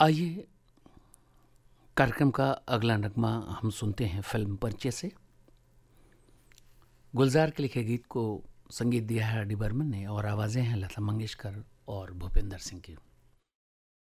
आइए कार्यक्रम का अगला नगमा हम सुनते हैं फिल्म परिचय से। गुलजार के लिखे गीत को संगीत दिया है डी बर्मन ने और आवाज़ें हैं लता मंगेशकर और भूपेंद्र सिंह की।